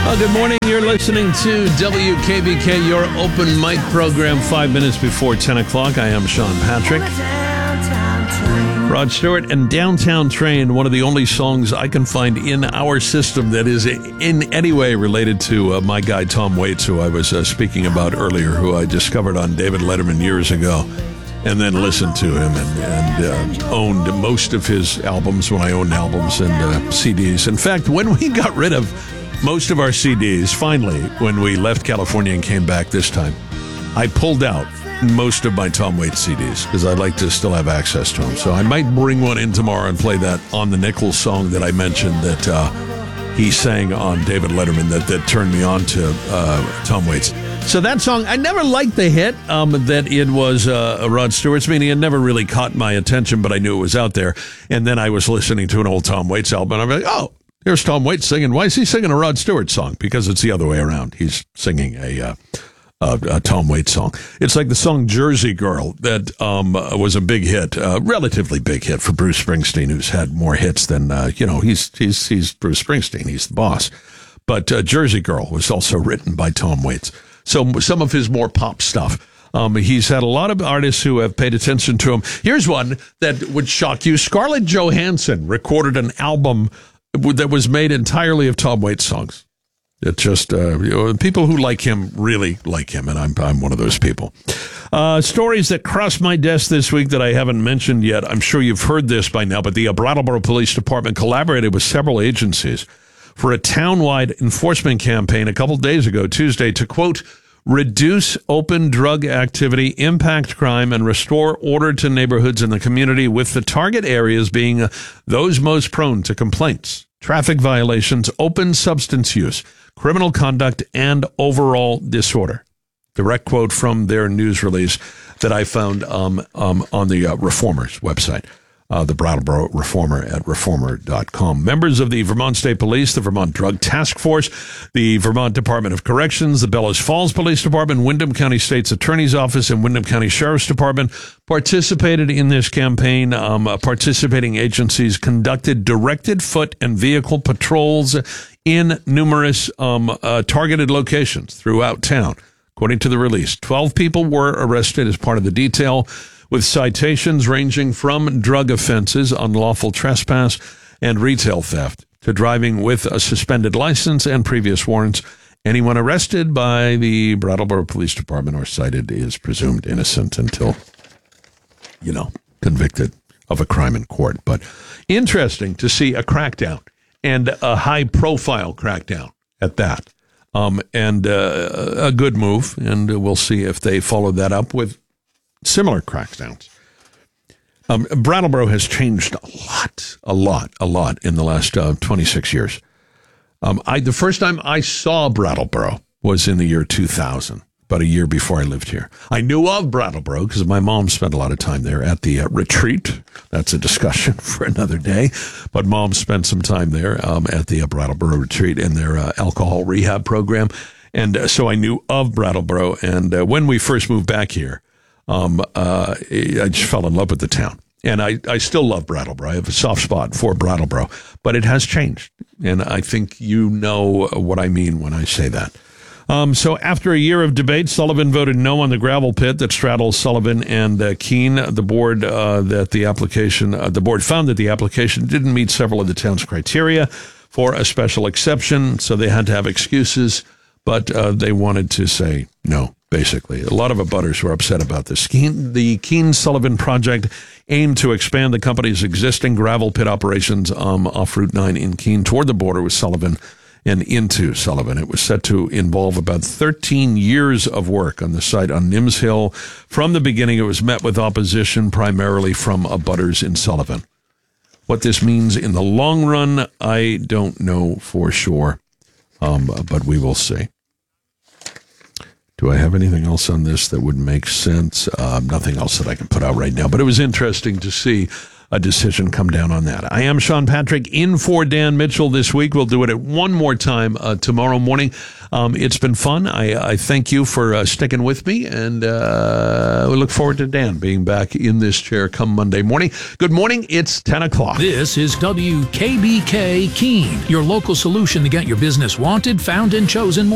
Good morning. You're listening to WKBK, your open mic program, 5 minutes before 10 o'clock. I am Sean Patrick. Rod Stewart and Downtown Train, one of the only songs I can find in our system that is in any way related to my guy Tom Waits, who I was speaking about earlier, who I discovered on David Letterman years ago, and then listened to him and owned most of his albums when I owned albums and CDs. In fact, when we got rid of most of our CDs, finally, when we left California and came back this time, I pulled out most of my Tom Waits CDs because I'd like to still have access to them. So I might bring one in tomorrow and play that On the Nickel song that I mentioned that he sang on David Letterman that turned me on to Tom Waits. So that song, I never liked the hit that it was Rod Stewart's, meaning it never really caught my attention, but I knew it was out there. And then I was listening to an old Tom Waits album, and I'm like, oh, here's Tom Waits singing. Why is he singing a Rod Stewart song? Because it's the other way around. He's singing a Tom Waits song. It's like the song Jersey Girl that was a big hit, relatively big hit for Bruce Springsteen, who's had more hits than, he's Bruce Springsteen. He's the boss. But Jersey Girl was also written by Tom Waits. So some of his more pop stuff. He's had a lot of artists who have paid attention to him. Here's one that would shock you. Scarlett Johansson recorded an album that was made entirely of Tom Waits songs. It just, people who like him really like him, and I'm one of those people. Stories that crossed my desk this week that I haven't mentioned yet. I'm sure you've heard this by now, but the Brattleboro Police Department collaborated with several agencies for a town-wide enforcement campaign a couple days ago, Tuesday, to, quote, reduce open drug activity, impact crime, and restore order to neighborhoods in the community, with the target areas being those most prone to complaints, traffic violations, open substance use, criminal conduct, and overall disorder. Direct quote from their news release that I found on the Reformer's website. The Brattleboro Reformer at reformer.com. Members of the Vermont State Police, the Vermont Drug Task Force, the Vermont Department of Corrections, the Bellows Falls Police Department, Windham County State's Attorney's Office, and Windham County Sheriff's Department participated in this campaign. Participating agencies conducted directed foot and vehicle patrols in numerous targeted locations throughout town. According to the release, 12 people were arrested as part of the detail, with citations ranging from drug offenses, unlawful trespass, and retail theft, to driving with a suspended license and previous warrants. Anyone arrested by the Brattleboro Police Department or cited is presumed innocent until, convicted of a crime in court. But interesting to see a crackdown, and a high-profile crackdown at that, and a good move, and we'll see if they follow that up with similar crackdowns. Brattleboro has changed a lot in the last 26 years. The first time I saw Brattleboro was in the year 2000, about a year before I lived here. I knew of Brattleboro because my mom spent a lot of time there at the retreat. That's a discussion for another day. But Mom spent some time there at the Brattleboro retreat in their alcohol rehab program. And so I knew of Brattleboro. And when we first moved back here, I just fell in love with the town. And I still love Brattleboro. I have a soft spot for Brattleboro, but it has changed. And I think you know what I mean when I say that. So after a year of debate, Sullivan voted no on the gravel pit that straddles Sullivan and Keene. The board found that the application didn't meet several of the town's criteria for a special exception, so they had to have excuses, but they wanted to say no. Basically, a lot of abutters were upset about this. The Keene-Sullivan project aimed to expand the company's existing gravel pit operations off Route 9 in Keene toward the border with Sullivan and into Sullivan. It was set to involve about 13 years of work on the site on Nims Hill. From the beginning, it was met with opposition primarily from abutters in Sullivan. What this means in the long run, I don't know for sure, but we will see. Do I have anything else on this that would make sense? Nothing else that I can put out right now. But it was interesting to see a decision come down on that. I am Sean Patrick, in for Dan Mitchell this week. We'll do it at one more time tomorrow morning. It's been fun. I thank you for sticking with me, and we look forward to Dan being back in this chair come Monday morning. Good morning. It's 10 o'clock. This is WKBK Keene, your local solution to get your business wanted, found, and chosen more.